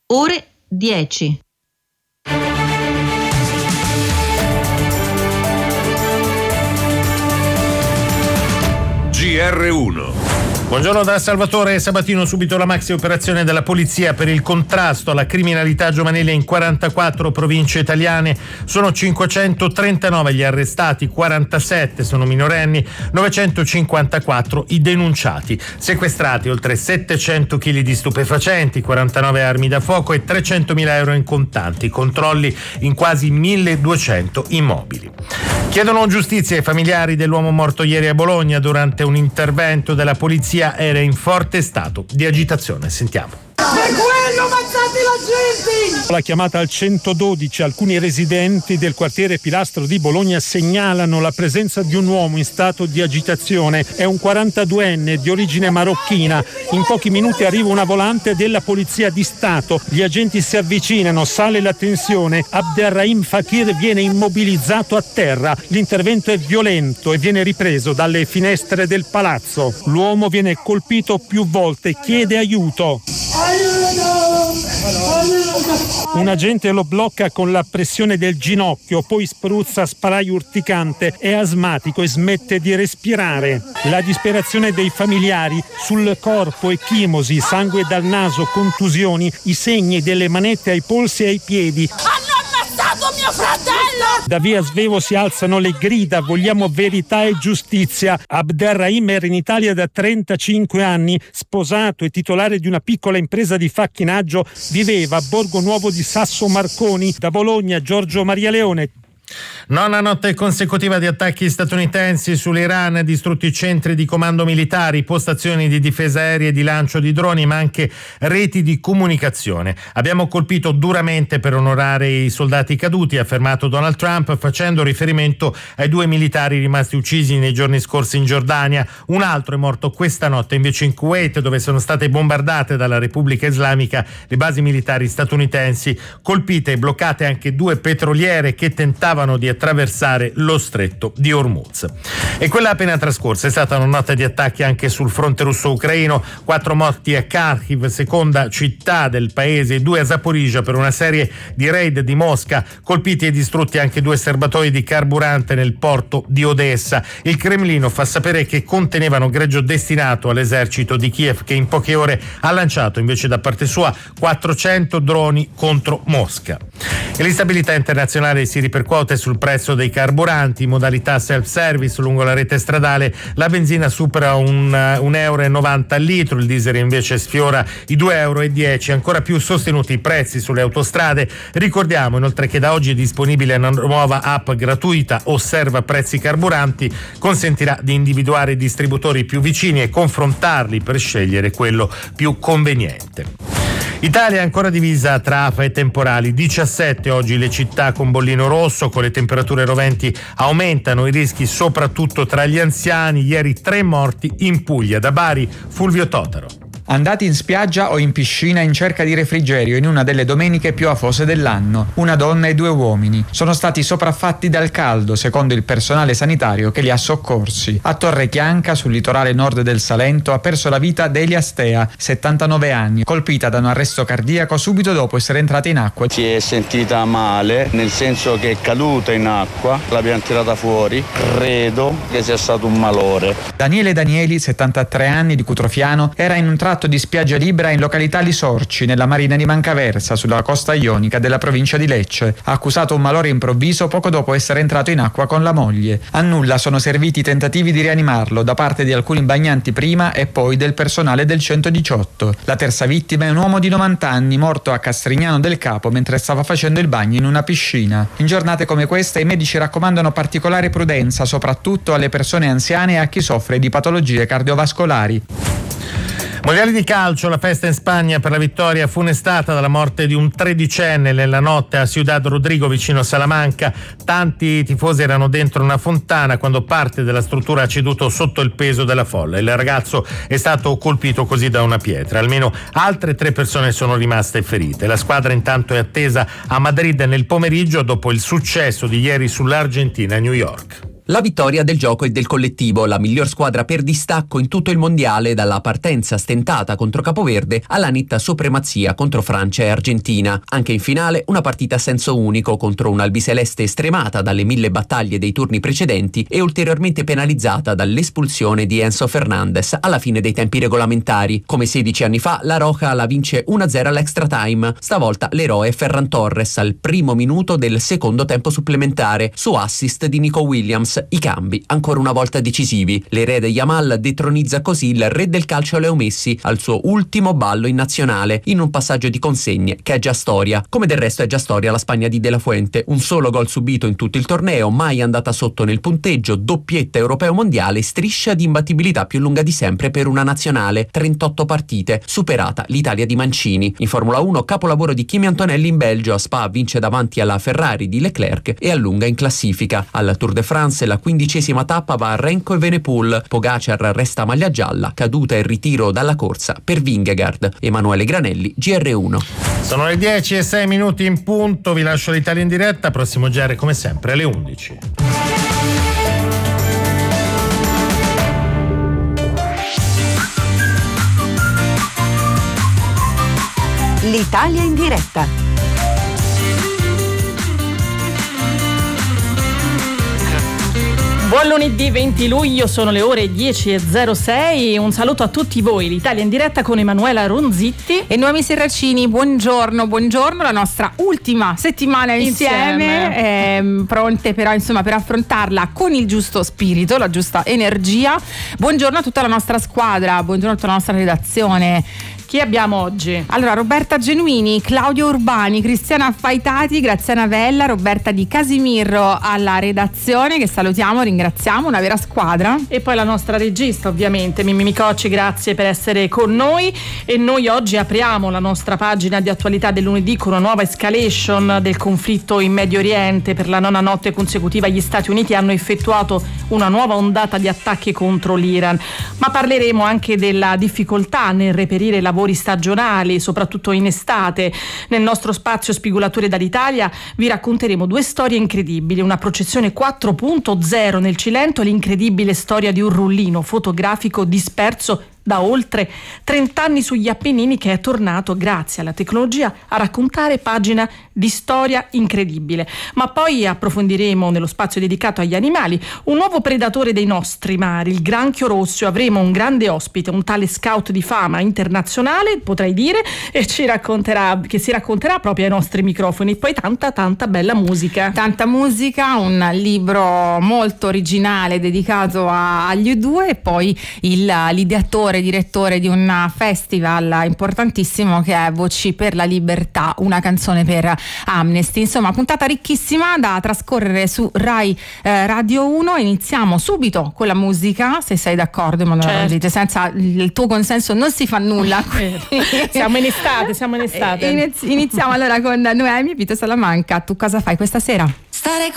ore 10. GR1. Buongiorno da Salvatore Sabatino. Subito la maxi operazione della polizia per il contrasto alla criminalità giovanile in 44 province italiane. Sono 539 gli arrestati, 47 sono minorenni, 954 i denunciati. Sequestrati oltre 700 kg di stupefacenti, 49 armi da fuoco e 300.000 euro in contanti. Controlli in quasi 1.200 immobili. Chiedono giustizia ai familiari dell'uomo morto ieri a Bologna durante un intervento della polizia. Era in forte stato di agitazione. Sentiamo. Per quello ammazzate la gente! La chiamata al 112, alcuni residenti del quartiere Pilastro di Bologna segnalano la presenza di un uomo in stato di agitazione. È un 42enne di origine marocchina. In pochi minuti arriva una volante della Polizia di Stato. Gli agenti si avvicinano, sale la tensione. Abderrahim Fakir viene immobilizzato a terra. L'intervento è violento e viene ripreso dalle finestre del palazzo. L'uomo viene colpito più volte e chiede aiuto. Un agente lo blocca con la pressione del ginocchio, poi spruzza spray urticante, è asmatico e smette di respirare. La disperazione dei familiari, sul corpo ecchimosi, sangue dal naso, contusioni, i segni delle manette ai polsi e ai piedi. Hanno ammazzato mio fratello! Da via Svevo si alzano le grida, vogliamo verità e giustizia. Abderrahim era in Italia da 35 anni, sposato e titolare di una piccola impresa di facchinaggio, viveva a Borgo Nuovo di Sasso Marconi. Da Bologna, Giorgio Maria Leone. Nona notte consecutiva di attacchi statunitensi sull'Iran, distrutti centri di comando militari, postazioni di difesa aerea e di lancio di droni, ma anche reti di comunicazione. Abbiamo colpito duramente per onorare i soldati caduti, ha affermato Donald Trump, facendo riferimento ai 2 militari rimasti uccisi nei giorni scorsi in Giordania. Un altro è morto questa notte invece in Kuwait, dove sono state bombardate dalla Repubblica Islamica le basi militari statunitensi, colpite e bloccate anche 2 petroliere che tentavano di attraversare lo stretto di Hormuz. E quella appena trascorsa è stata una notte di attacchi anche sul fronte russo-ucraino, 4 morti a Kharkiv, seconda città del paese, e 2 a Zaporizhzhia per una serie di raid di Mosca, colpiti e distrutti anche 2 serbatoi di carburante nel porto di Odessa. Il Cremlino fa sapere che contenevano greggio destinato all'esercito di Kiev, che in poche ore ha lanciato invece da parte sua 400 droni contro Mosca. E l'instabilità internazionale si ripercuote sul prezzo dei carburanti, in modalità self-service lungo la rete stradale. La benzina supera €1,90 al litro, il diesel invece sfiora i €2,10. Ancora più sostenuti i prezzi sulle autostrade. Ricordiamo inoltre che da oggi è disponibile una nuova app gratuita, Osserva Prezzi Carburanti, consentirà di individuare i distributori più vicini e confrontarli per scegliere quello più conveniente. Italia è ancora divisa tra afa e temporali. 17 oggi le città con bollino rosso, con le temperature roventi aumentano i rischi soprattutto tra gli anziani. Ieri 3 morti in Puglia. Da Bari, Fulvio Totaro. Andati in spiaggia o in piscina in cerca di refrigerio in una delle domeniche più afose dell'anno. Una donna e 2 uomini sono stati sopraffatti dal caldo, secondo il personale sanitario che li ha soccorsi. A Torre Chianca, sul litorale nord del Salento, ha perso la vita Delia Stea, 79 anni, colpita da un arresto cardiaco subito dopo essere entrata in acqua. Si è sentita male, nel senso che è caduta in acqua, l'abbiamo tirata fuori, credo che sia stato un malore. Daniele Danieli, 73 anni, di Cutrofiano, era in un tratto di spiaggia libera in località Lisorci, nella marina di Mancaversa, sulla costa ionica della provincia di Lecce. Ha accusato un malore improvviso poco dopo essere entrato in acqua con la moglie. A nulla sono serviti i tentativi di rianimarlo da parte di alcuni bagnanti prima e poi del personale del 118. La terza vittima è un uomo di 90 anni, morto a Castrignano del Capo mentre stava facendo il bagno in una piscina. In giornate come queste i medici raccomandano particolare prudenza, soprattutto alle persone anziane e a chi soffre di patologie cardiovascolari. Mondiali di calcio, la festa in Spagna per la vittoria funestata dalla morte di un 13enne nella notte a Ciudad Rodrigo vicino a Salamanca. Tanti tifosi erano dentro una fontana quando parte della struttura ha ceduto sotto il peso della folla. Il ragazzo è stato colpito così da una pietra. Almeno altre 3 persone sono rimaste ferite. La squadra intanto è attesa a Madrid nel pomeriggio dopo il successo di ieri sull'Argentina a New York. La vittoria del gioco e del collettivo, la miglior squadra per distacco in tutto il mondiale, dalla partenza stentata contro Capoverde alla netta supremazia contro Francia e Argentina. Anche in finale una partita a senso unico contro un'albiceleste stremata dalle 1000 battaglie dei turni precedenti e ulteriormente penalizzata dall'espulsione di Enzo Fernandez alla fine dei tempi regolamentari. Come 16 anni fa la Roja la vince 1-0 all'extra time, stavolta l'eroe Ferran Torres al primo minuto del secondo tempo supplementare su assist di Nico Williams. I cambi ancora una volta decisivi. L'erede Yamal detronizza così il re del calcio Leo Messi al suo ultimo ballo in nazionale, in un passaggio di consegne che è già storia. Come del resto è già storia la Spagna di De La Fuente, un solo gol subito in tutto il torneo, mai andata sotto nel punteggio, doppietta europeo mondiale, striscia di imbattibilità più lunga di sempre per una nazionale, 38 partite, superata l'Italia di Mancini. In Formula 1 capolavoro di Kimi Antonelli in Belgio, a Spa vince davanti alla Ferrari di Leclerc e allunga in classifica. Alla Tour de France la 15ª tappa va a Renko e Venepool, Pogacar resta maglia gialla, caduta e ritiro dalla corsa per Vingegaard. Emanuele Granelli, GR1. Sono le 10:06 in punto, vi lascio l'Italia in diretta, prossimo GR come sempre alle 11. L'Italia in diretta. Buon lunedì 20 luglio, sono le ore 10:06. Un saluto a tutti voi, l'Italia in diretta con Emanuela Ronzitti e Noemi Serracini. Buongiorno, la nostra ultima settimana insieme. Pronte però per affrontarla con il giusto spirito, la giusta energia. Buongiorno a tutta la nostra squadra, buongiorno a tutta la nostra redazione. Chi abbiamo oggi? Allora, Roberta Genuini, Claudio Urbani, Cristiana Affaitati, Graziana Vella, Roberta Di Casimirro alla redazione, che salutiamo, ringraziamo, una vera squadra. E poi la nostra regista, ovviamente, Mimmi Micocci, grazie per essere con noi. E noi oggi apriamo la nostra pagina di attualità del lunedì con una nuova escalation del conflitto in Medio Oriente. Per la 9ª notte consecutiva gli Stati Uniti hanno effettuato una nuova ondata di attacchi contro l'Iran. Ma parleremo anche della difficoltà nel reperire lavori stagionali, soprattutto in estate. Nel nostro spazio Spigolature dall'Italia vi racconteremo 2 storie incredibili: una processione 4.0 nel Cilento e l'incredibile storia di un rullino fotografico disperso da oltre 30 anni sugli Appennini, che è tornato grazie alla tecnologia a raccontare pagina di storia incredibile. Ma poi approfondiremo nello spazio dedicato agli animali un nuovo predatore dei nostri mari, il granchio rosso. Avremo un grande ospite, un tale scout di fama internazionale, potrei dire, e si racconterà proprio ai nostri microfoni. Poi tanta bella musica. Tanta musica, un libro molto originale dedicato agli U2 e poi l'ideatore, direttore di un festival importantissimo che è Voci per la Libertà, una canzone per Amnesty. Insomma, puntata ricchissima da trascorrere su Rai Radio 1. Iniziamo subito con la musica, se sei d'accordo, Emanuele. Certo. Senza il tuo consenso non si fa nulla. Siamo in estate. Iniziamo allora con Noemi Vito Salamanca. Tu cosa fai questa sera?